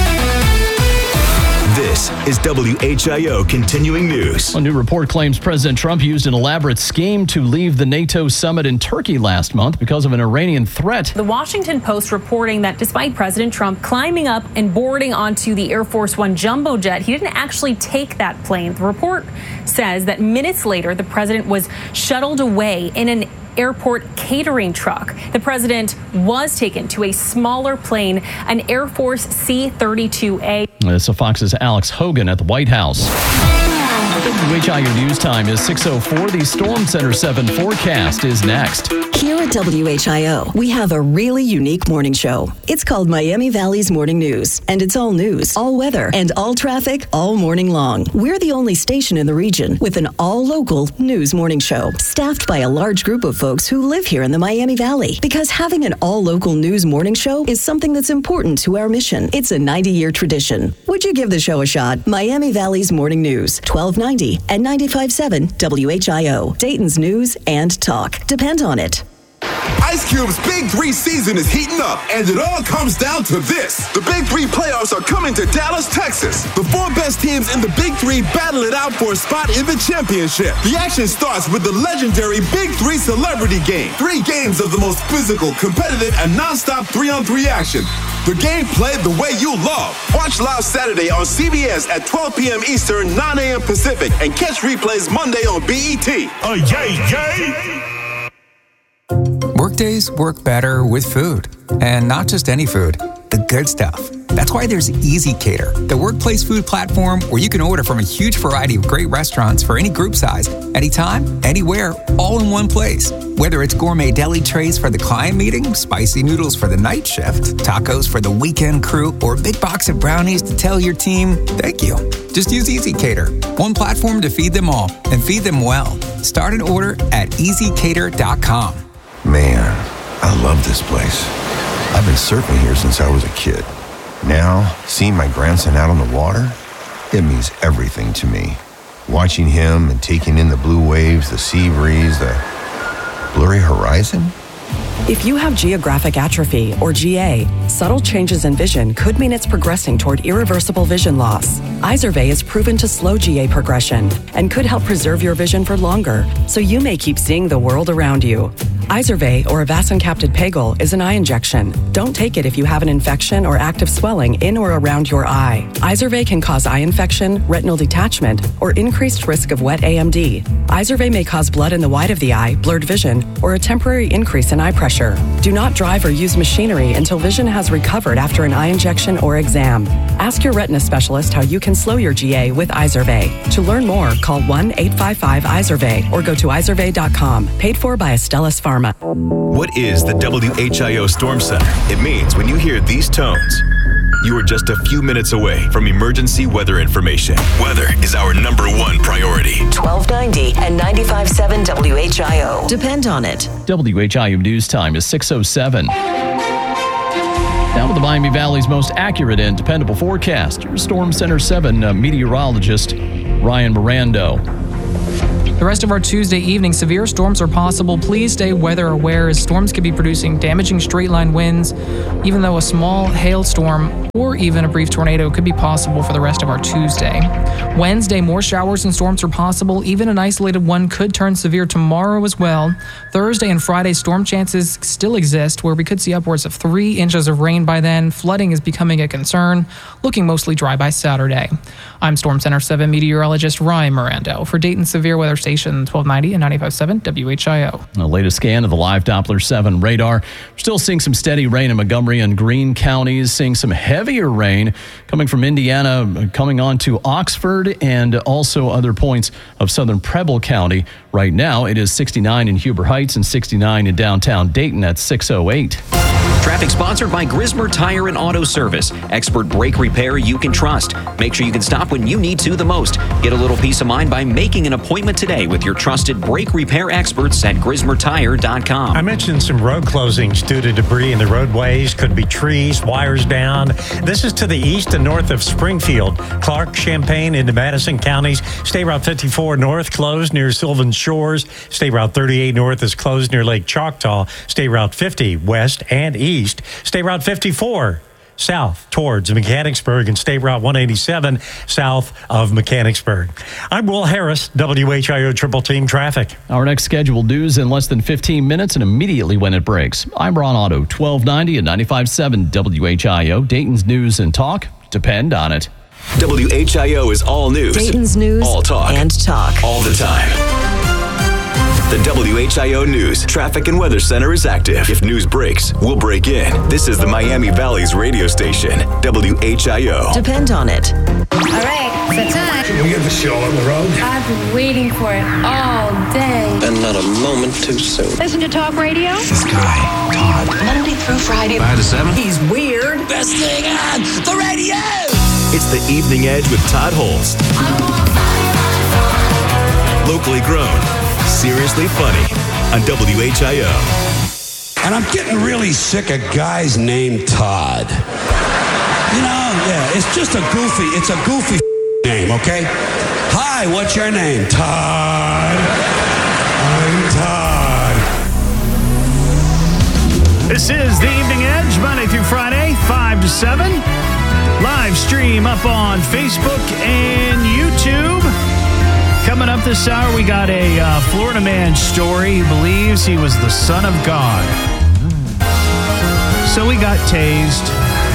This is WHIO Continuing News. A new report claims President Trump used an elaborate scheme to leave the NATO summit in Turkey last month because of an Iranian threat. The Washington Post reporting that despite President Trump climbing up and boarding onto the Air Force One jumbo jet, he didn't actually take that plane. The report says that minutes later, the president was shuttled away in an airport catering truck. The president was taken to a smaller plane, an Air Force C-32A. This is Fox's Alex Hogan at the White House. WHIO News Time is 6:04. The Storm Center 7 forecast is next. Here at WHIO, we have a really unique morning show. It's called Miami Valley's Morning News, and it's all news, all weather, and all traffic all morning long. We're the only station in the region with an all-local news morning show, staffed by a large group of folks who live here in the Miami Valley. Because having an all-local news morning show is something that's important to our mission. It's a 90-year tradition. Would you give the show a shot? Miami Valley's Morning News, 1290 and 95.7 WHIO. Dayton's news and talk. Depend on it. Ice Cube's Big 3 season is heating up, and it all comes down to this. The Big 3 playoffs are coming to Dallas, Texas. The 4 best teams in the Big 3 battle it out for a spot in the championship. The action starts with the legendary Big 3 Celebrity Game. 3 games of the most physical, competitive, and non-stop 3-on-3 action. The game played the way you love. Watch live Saturday on CBS at 12 p.m. Eastern, 9 a.m. Pacific, and catch replays Monday on BET. Yay! Workdays work better with food, and not just any food, the good stuff. That's why there's Easy Cater, the workplace food platform where you can order from a huge variety of great restaurants for any group size, anytime, anywhere, all in one place. Whether it's gourmet deli trays for the client meeting, spicy noodles for the night shift, tacos for the weekend crew, or a big box of brownies to tell your team, thank you. Just use Easy Cater, one platform to feed them all, and feed them well. Start an order at easycater.com. Man, I love this place. I've been surfing here since I was a kid. Now, seeing my grandson out on the water, it means everything to me. Watching him and taking in the blue waves, the sea breeze, Blurry horizon? If you have geographic atrophy, or GA, subtle changes in vision could mean it's progressing toward irreversible vision loss. Izervay is proven to slow GA progression and could help preserve your vision for longer, so you may keep seeing the world around you. Izervay, or avacincaptad pegol, is an eye injection. Don't take it if you have an infection or active swelling in or around your eye. Izervay can cause eye infection, retinal detachment, or increased risk of wet AMD. Izervay may cause blood in the white of the eye, blurred vision, or a temporary increase in eye pressure. Do not drive or use machinery until vision has recovered after an eye injection or exam. Ask your retina specialist how you can slow your GA with Izervay. To learn more, call 1-855-IZERVAY or go to izervay.com. Paid for by Astellas Pharma. What is the WHIO Storm Center? It means when you hear these tones, you are just a few minutes away from emergency weather information. Weather is our #1 priority. 1290 and 95.7 WHIO. Depend on it. WHIO News Time is 6:07. Now with the Miami Valley's most accurate and dependable forecast, your Storm Center 7 meteorologist, Ryan Mirando. The rest of our Tuesday evening, severe storms are possible. Please stay weather aware as storms could be producing damaging straight-line winds, even though a small hailstorm or even a brief tornado could be possible for the rest of our Tuesday. Wednesday, more showers and storms are possible. Even an isolated one could turn severe tomorrow as well. Thursday and Friday, storm chances still exist, where we could see upwards of 3 inches of rain by then. Flooding is becoming a concern, looking mostly dry by Saturday. I'm Storm Center 7 meteorologist Ryan Mirando for Dayton Severe Weather Station 1290 and 95.7 WHIO. The latest scan of the live Doppler 7 radar. We're still seeing some steady rain in Montgomery and Greene counties, seeing some heavier rain coming from Indiana, coming on to Oxford and also other points of southern Preble County. Right now, it is 69 in Huber Heights and 69 in downtown Dayton at 6:08. Traffic sponsored by Grismer Tire and Auto Service. Expert brake repair you can trust. Make sure you can stop when you need to the most. Get a little peace of mind by making an appointment today with your trusted brake repair experts at GrismerTire.com. I mentioned some road closings due to debris in the roadways. Could be trees, wires down. This is to the east and north of Springfield. Clark, Champaign into Madison counties. State Route 54 north closed near Sylvan Shores. State Route 38 north is closed near Lake Choctaw. State Route 50 west and east. State Route 54 south towards Mechanicsburg and State Route 187 south of Mechanicsburg. I'm Will Harris, WHIO Triple Team Traffic. Our next scheduled news in less than 15 minutes and immediately when it breaks. I'm Ron Otto, 1290 and 95.7 WHIO. Dayton's News and Talk. Depend on it. WHIO is all news. Dayton's News all talk. And talk. All the time. The WHIO News Traffic and Weather Center is active. If news breaks, we'll break in. This is the Miami Valley's radio station, WHIO. Depend on it. All right, it's time. Can we get the show on the road? I've been waiting for it all day. And not a moment too soon. Listen to talk radio. This guy, Todd. Monday through Friday. 5 to 7. He's weird. Best thing on the radio. It's the Evening Edge with Todd Holst. Locally grown, seriously funny on WHIO. And I'm getting really sick of guys named Todd. You know, yeah, it's just a goofy name, okay? Hi, what's your name? Todd. I'm Todd. This is the Evening Edge, Monday through Friday, 5 to 7. Live stream up on Facebook and YouTube. Coming up this hour, we got a Florida man story. He believes he was the son of God. So we got tased.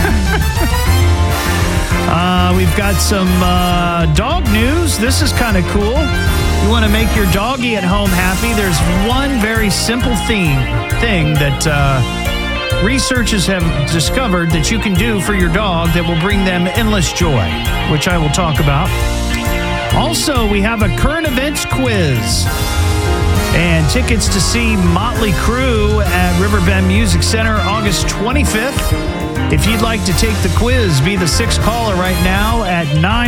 We've got some dog news. This is kind of cool. You want to make your doggy at home happy? There's one very simple thing that researchers have discovered that you can do for your dog that will bring them endless joy, which I will talk about. Also, we have a current events quiz and tickets to see Motley Crue at Riverbend Music Center August 25th. If you'd like to take the quiz, be the 6th caller right now at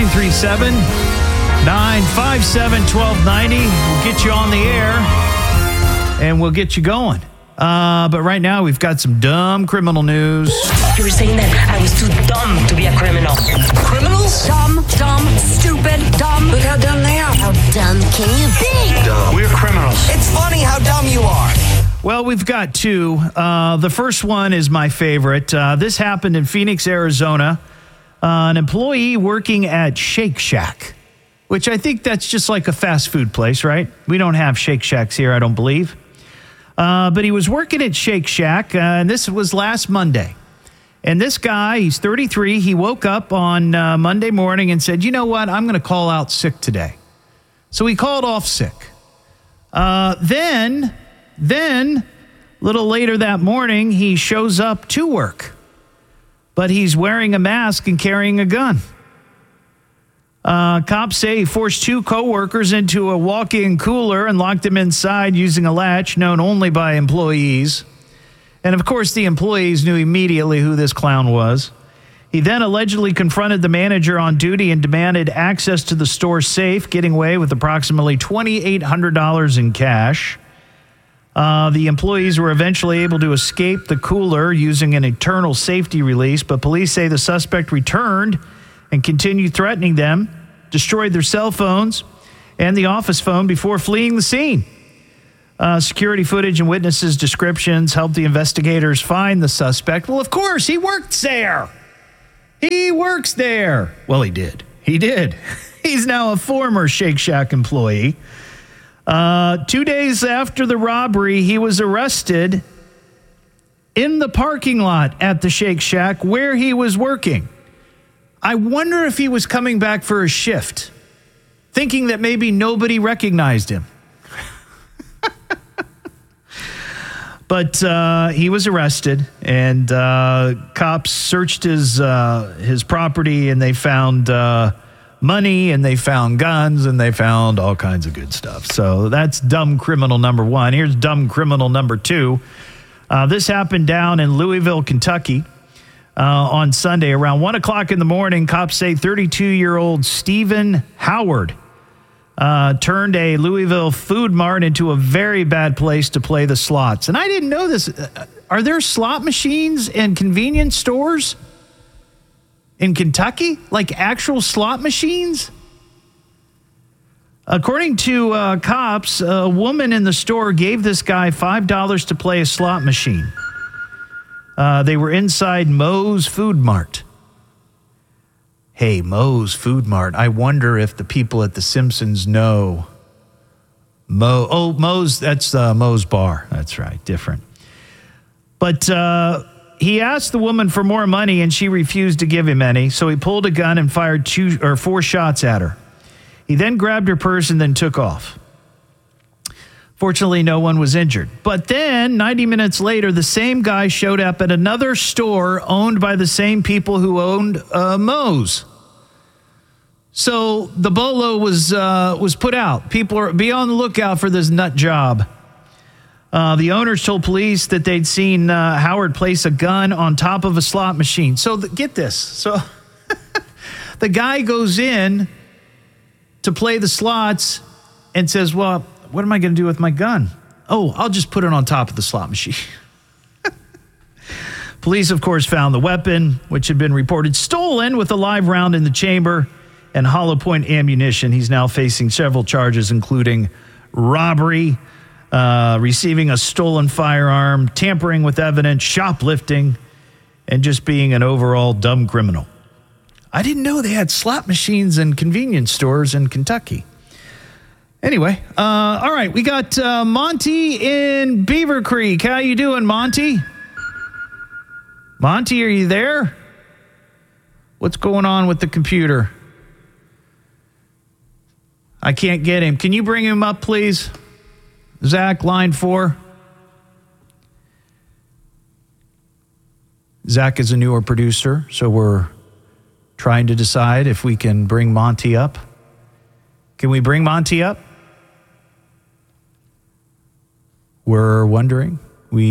937-957-1290. We'll get you on the air and we'll get you going. But right now, we've got some dumb criminal news. You were saying that I was too dumb to be a criminal. Criminals? Dumb, stupid, dumb. Look how dumb they are. How dumb can you be? Dumb. We're criminals. It's funny how dumb you are. Well, we've got two. The first one is my favorite. This happened in Phoenix, Arizona. An employee working at Shake Shack, which I think that's just like a fast food place, right? We don't have Shake Shacks here, I don't believe. But he was working at Shake Shack, and this was last Monday. And this guy, he's 33. He woke up on Monday morning and said, you know what? I'm going to call out sick today. So he called off sick. Then, a little later that morning, he shows up to work. But he's wearing a mask and carrying a gun. Cops say he forced two coworkers into a walk-in cooler and locked them inside using a latch known only by employees. And, of course, the employees knew immediately who this clown was. He then allegedly confronted the manager on duty and demanded access to the store safe, getting away with approximately $2,800 in cash. The employees were eventually able to escape the cooler using an internal safety release, but police say the suspect returned and continued threatening them, destroyed their cell phones and the office phone before fleeing the scene. Security footage and witnesses' descriptions helped the investigators find the suspect. Well, of course, he worked there. He works there. Well, he did. He did. He's now a former Shake Shack employee. 2 days after the robbery, he was arrested in the parking lot at the Shake Shack where he was working. I wonder if he was coming back for a shift, thinking that maybe nobody recognized him. But he was arrested, and cops searched his property, and they found money, and they found guns, and they found all kinds of good stuff. So that's dumb criminal number one. Here's dumb criminal number two. This happened down in Louisville, Kentucky on Sunday. Around 1 o'clock in the morning, cops say 32-year-old Stephen Howard turned a Louisville food mart into a very bad place to play the slots. And I didn't know this. Are there slot machines in convenience stores in Kentucky? Like actual slot machines? According to cops, a woman in the store gave this guy $5 to play a slot machine. They were inside Moe's Food Mart. Hey, Moe's Food Mart. I wonder if the people at The Simpsons know Moe. Oh, Moe's, that's Moe's Bar. That's right, different. But he asked the woman for more money, and she refused to give him any, so he pulled a gun and fired 2 or 4 shots at her. He then grabbed her purse and then took off. Fortunately, no one was injured. But then, 90 minutes later, the same guy showed up at another store owned by the same people who owned Moe's. So the bolo was put out. Be on the lookout for this nut job. The owners told police that they'd seen Howard place a gun on top of a slot machine. So get this. So the guy goes in to play the slots and says, well, what am I going to do with my gun? Oh, I'll just put it on top of the slot machine. Police, of course, found the weapon, which had been reported stolen with a live round in the chamber and hollow point ammunition. He's now facing several charges, including robbery, receiving a stolen firearm, tampering with evidence, shoplifting, and just being an overall dumb criminal. I didn't know they had slot machines in convenience stores in Kentucky. Anyway, all right, we got Monty in Beaver Creek. How you doing, Monty? Monty, are you there? What's going on with the computer? I can't get him. Can you bring him up, please? Zach, line 4. Zach is a newer producer, so we're trying to decide if we can bring Monty up. Can we bring Monty up? We're wondering.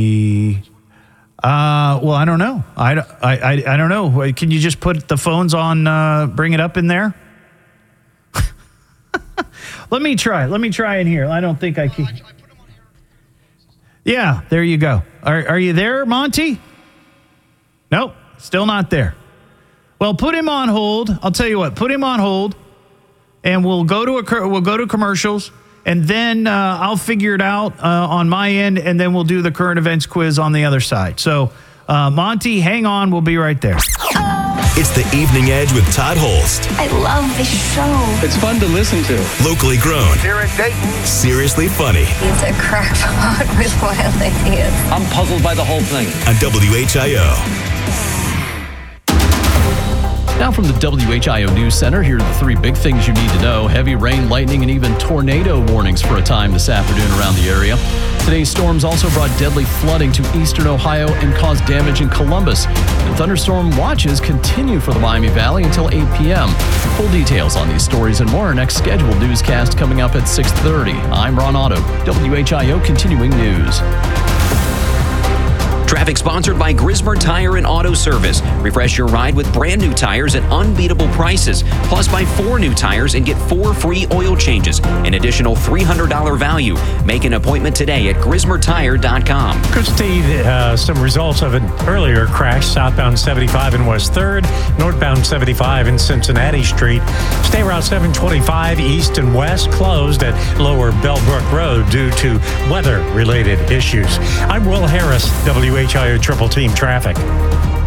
Well, I don't know. I don't know. Can you just put the phones on, bring it up in there? Let me try in here. I don't think I can. Yeah, there you go. Are you there, Monty? Nope, still not there. Well, put him on hold. I'll tell you what, put him on hold, and we'll go to commercials, and then I'll figure it out on my end, and then we'll do the current events quiz on the other side. So, Monty, hang on. We'll be right there. It's the Evening Edge with Todd Holst. I love this show. It's fun to listen to. Locally grown. Here in Dayton. Seriously funny. He's a crackpot with wild ideas. I'm puzzled by the whole thing. On WHIO. Now from the WHIO News Center, here are the three big things you need to know. Heavy rain, lightning, and even tornado warnings for a time this afternoon around the area. Today's storms also brought deadly flooding to eastern Ohio and caused damage in Columbus. And thunderstorm watches continue for the Miami Valley until 8 p.m. Full details on these stories and more. Our next scheduled newscast coming up at 6:30. I'm Ron Otto, WHIO Continuing News. Traffic sponsored by Grismer Tire and Auto Service. Refresh your ride with brand new tires at unbeatable prices. Plus, buy 4 new tires and get 4 free oil changes. An additional $300 value. Make an appointment today at GrismerTire.com. Christy, some results of an earlier crash, southbound 75 in West 3rd, northbound 75 in Cincinnati Street. Stay Route 725 east and west closed at Lower Bellbrook Road due to weather-related issues. I'm Will Harris, WHIO Triple Team Traffic.